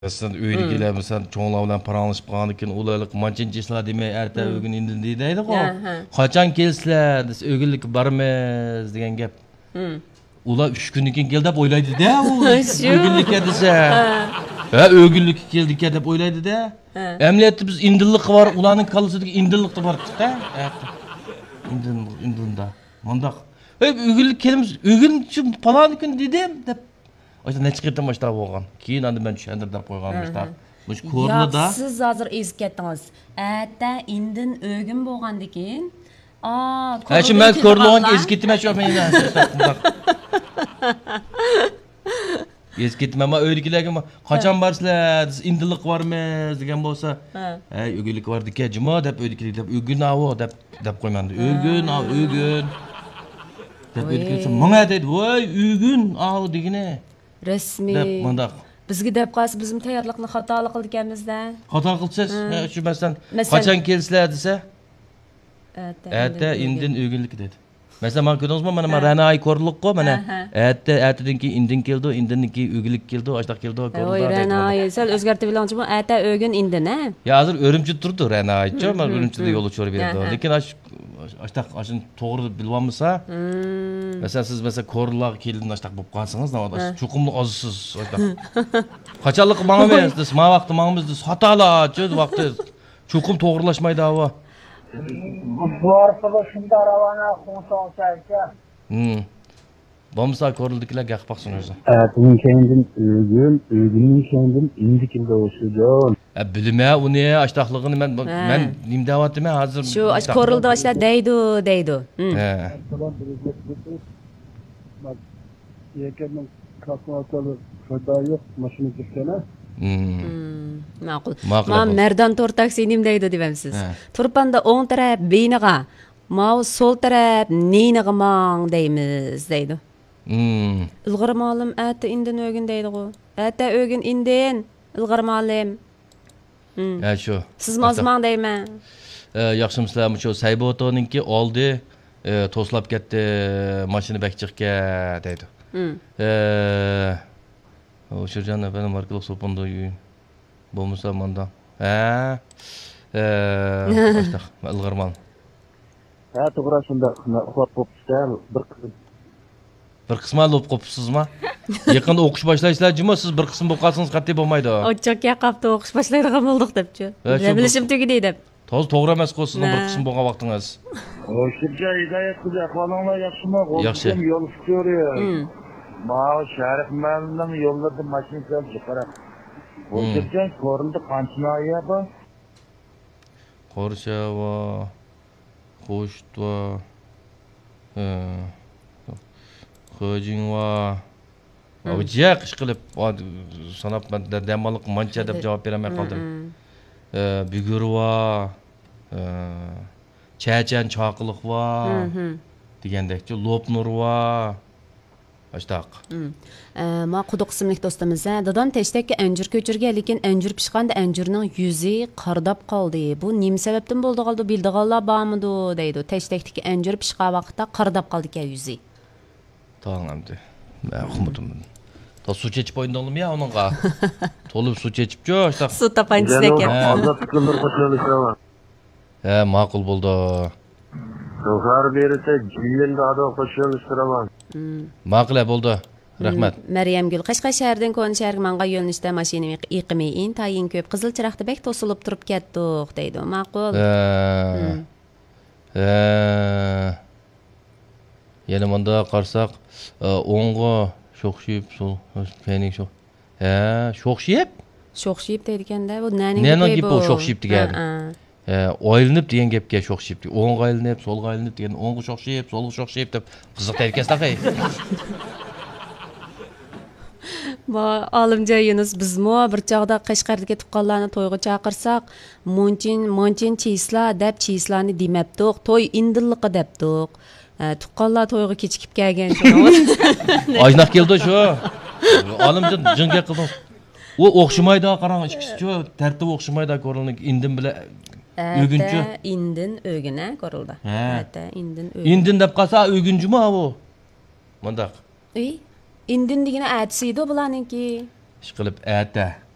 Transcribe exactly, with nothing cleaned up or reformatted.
Sen öyle gele mesela çoğunlar bilen paranlaşıp kaldık ki ulaylık maçın cisla demey ertesi ögün indin deydi o. Kaçan kelsizler, ögünlük barmez degen gap. Ula üç günlük geldi dep oylaydı da o ögünlük dese. Ha ögünlük geldik dep oylaydı da. Emniyette biz indillik var, ulanın kalısı indillik de var da. İndin indinda. Mandak. Hep ögünlük kelimiz ögün için falan gün dedim dep. Oysa ne çıkırdım başta boğan. Keyin anda ben düşendir dep koyganmışlar. Muş korlu da. Siz hazır ezip kettiniz. Ätä indin ögün boğandan keyin aa, ha şimdi ben korluğun ezip kettim şu meni. Ezip kettim ama öyrkilerge kaçan barsızlar, indilik var mı degen bolsa. Ha, ögünlük var dike cuma dep öyrkiler dep ögün avu dep dep koymandı. Ögün av ögün. Dep öyrkiler mına deydi. Voy ögün avu degene. Resmi. Dep mandak. Bizga dep qalsa bizim tayyorlikni xatolik qildik ekanmiz-da. Xato qilsiz, shu masalan qachon kelsizlar desa, erta indin ögünlük dedi. Mesela men ko'rdingizmi, mana men Ranay ko'rliq-ku, mana erta ertadan keyin indin keldi, indindan keyin ögünlük keldi, ashta keldi, ko'rdi. Voy Ranay, sal o'zgartirib bilamchi-mi? Erta ögün indin, ha? Ya hozir Urumchi turdi Ranaychi, men Urumchida yo'l o'chirib berdi. Lekin ashta ashun to'g'ri bilolmasa, mesela siz mesela ko'rliq keldin ashta bo'lib qolsangiz, navoda cho'qimli ozsiz ashta. Qachonliq menga bersiz, men vaqti menga xatolar, vaqti cho'qim to'g'rilashmaydi havo. Bu arkadaşım da aravana konuşalım. Hmm. Bomsa ko'rildikilar gap qilsin o'zi. Ertaning kendin ögün, ögünün kendin indikilde olsun. E bilme uni ashtaqligini men men nim davatime hozir. Shu ash ko'rildi ashlar deydi, deydi. He. Bak, yekenin kalkmasalı şurada yok, maşını çıkana. Ma'qul. Men Merdan Tor taksi nim deydi debamsiz. Turpanda o'ng taraf beyniga, mau sol taraf neyniga mang deymiz deydi. Hmm. Ilg'ir molim ata indin o'gin deydi-ku. Ata o'gin indin, ilg'ir molim. Ha shu. Siz mozmang deyman. E yaxshimizlarmi shu Saybotoninki oldi, to'slab ketdi, mashina bekchiqga deydi. E o'sha jana benim arkadaş so'ponda yuyin. Bo'lmasa manda. Ha. E ashta ilg'ir mol. Ha to'g'ri shunda uxlab qopsiz, bir qism bir qismi olib qopsizmi? Yaqinda o'qish boshlaysizlar-jimi, siz bir qism bo'lib qolsangiz qat'iy bo'lmaydi. Ochakka qapti o'qish boshlaydigan bo'ldik debchi. Bilishim tugidi deb. To'g'ri to'g'ri emas qo'y sizning bir qism bo'lgan vaqtingiz. O'shirga hidayat qildi, ahvolinglar yaxshimi? Yaxshi. Yo'l tutuyor. Mao Sharif Ma'lumning yo'llarda mashina kelib chiqara. O'shirga ko'rindi qanchinoya bu? Qorshava, Qo'shtva. Ha. Xo'jinva. O'ja qish qilib sanab men damaliq mancha deb javob beramay qoldim. E Bugurva. E Chachan choqiliqva. Degandekchi Lopnurva. Ashtaq. Ma quduq ismli do'stimiz, dadam teshdagi anjir ko'chirgan, lekin anjir pishganda anjirning yuzi qardab qoldi. Bu nima sababdan bo'ldi qoldi bildiganlar bormidi deydi. Teshdagi anjir pishgan vaqtda qardab qoldi ekan yuzi. Tamamdı. Ben okumadım. Ta su çeçip oynayalım ya onunla. Tolup su çeçipçi işte. Su tapancısı ekan. Azat fikirler koşuluşlar. He makul buldu. Sohar berisi jilin de adı koşuluşlar var. Makul buldu. Rahmet. Meryem Gül Qashqar shahardan Ko'ni shaharga menga yo'lnishda mashinamni yiqimayin, tayin ko'p qizil chiroqda bek to'silib turib ketdik deydi. Ma'qul. He. He. Yana manda qarsak, o'ng'a sho'xshib, sol, keyin sho'x. Ha, sho'xshib? Sho'xshib deydi ekanda, bu naning gepi. Naning gepi sho'xshib degani. Ha, o'ylinib degan gapga sho'xshib. O'ng'a aylinib, solga aylinib degan, o'ng'a sho'xshib, solga sho'xshib deb qiziq terkasda qay. Bu Olimjon Yunus bizmo bir chog'da Qashqarga ketib qolganlarni to'yga chaqirsak, monchin, monchin chisla deb chislarni demabdiq, to'y indilliqi debdiq. Tuqqanlar to'yga kechikib kelgan shuni. Oynaq keldi shu. Olimjon jinga qildi. U o'xshamaydi, qarang, ikkisi tartib o'xshamaydi ko'rinib indin bilan o'gunchi. Indin o'gina ko'rildi. Ata indin o'gin. Indin deb qolsa o'gunchimi bu? Mundaq. Ey, indin degani atsi edi bularniki. Ish qilib ata.